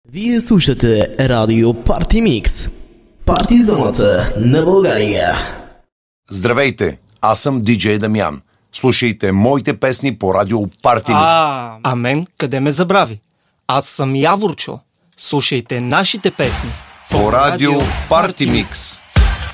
Вие слушате радио Парти Микс. Парти зоната на България. Здравейте, аз съм диджей Дамян. Слушайте моите песни по радио Парти Микс. А мен къде ме забрави? Аз съм Яворчо. Слушайте нашите песни По радио Парти Микс.